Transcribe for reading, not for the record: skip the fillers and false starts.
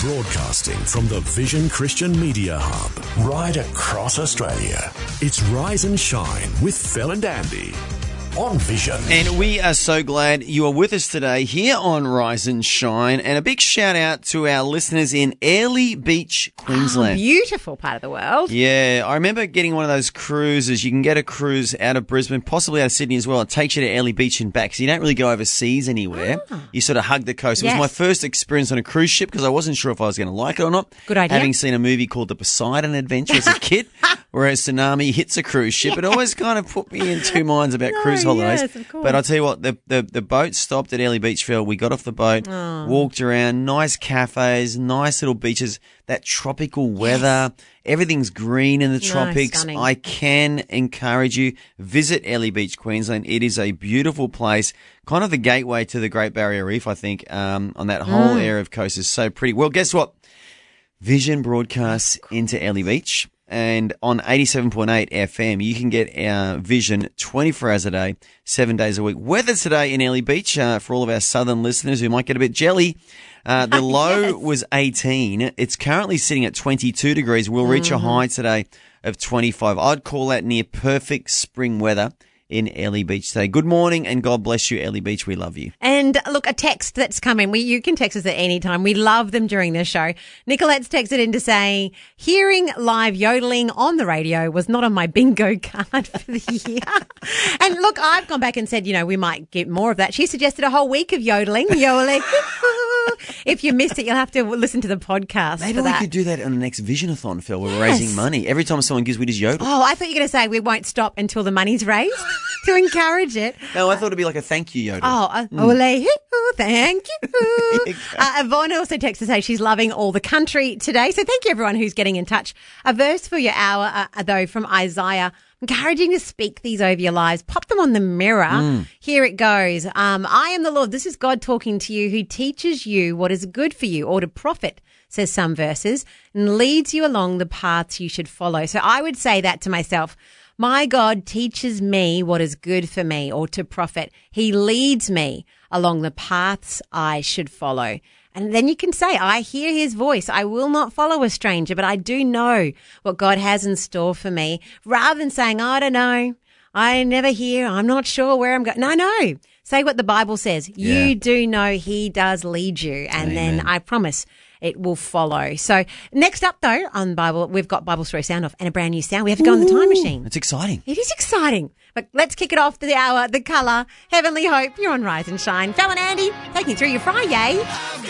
Broadcasting from the Vision Christian Media Hub, right across Australia. It's Rise and Shine with Phil and Andy on Vision. And we are so glad you are with us today here on Rise and Shine. And a big shout out to our listeners in Airlie Beach, Queensland. Beautiful part of the world. Yeah, I remember getting one of those cruises. You can get a cruise out of Brisbane, possibly out of Sydney as well. It takes you to Airlie Beach and back, so you don't really go overseas anywhere. You sort of hug the coast. It was my first experience on a cruise ship because I wasn't sure if I was going to like it or not. Good idea. Having seen a movie called The Poseidon Adventure as a kid, where a tsunami hits a cruise ship. It always kind of put me in two minds about cruise holidays. Yes, of course. But I'll tell you what, the boat stopped at Airlie Beach, Phil. We got off the boat, walked around, nice cafes, nice little beaches, that tropical weather. Everything's green in the tropics. Stunning. I can encourage you, visit Airlie Beach, Queensland. It is a beautiful place, kind of the gateway to the Great Barrier Reef, I think, on that whole area of coast is so pretty. Well, guess what? Vision broadcasts into Airlie Beach. And on 87.8 FM, you can get Vision 24 hours a day, 7 days a week. Weather today in Airlie Beach, for all of our southern listeners who might get a bit jelly, the low was 18. It's currently sitting at 22 degrees. We'll reach a high today of 25. I'd call that near perfect spring weather in Airlie Beach today. Good morning and God bless you, Airlie Beach. We love you. And look, a text that's come in. You can text us at any time. We love them during the show. Nicolette's texted in to say, hearing live yodeling on the radio was not on my bingo card for the year. And look, I've gone back and said, we might get more of that. She suggested a whole week of yodeling. If you missed it, you'll have to listen to the podcast. Maybe we could do that on the next Visionathon, Phil. We're raising money. Every time someone gives, we just yodel. Oh, I thought you were going to say we won't stop until the money's raised to encourage it. No, I thought it'd be like a thank you yodel. Oh, thank you. Yvonne also texted to say she's loving all the country today. So thank you, everyone who's getting in touch. A verse for your hour, though, from Isaiah. Encouraging to speak these over your lives. Pop them on the mirror. Here it goes. I am the Lord. This is God talking to you, who teaches you what is good for you or to profit, says some verses, and leads you along the paths you should follow. So I would say that to myself. My God teaches me what is good for me or to profit. He leads me along the paths I should follow. And then you can say, I hear his voice. I will not follow a stranger, but I do know what God has in store for me. Rather than saying, I don't know, I never hear, I'm not sure where I'm going. No. Say what the Bible says. Yeah. You do know he does lead you. And then I promise it will follow. So next up, though, on Bible, we've got Bible Story Sound Off and a brand new sound. We have to go on the time machine. It's exciting. It is exciting. But let's kick it off to the hour, the colour, Heavenly Hope. You're on Rise and Shine. Phil and Andy, taking you through your Friday.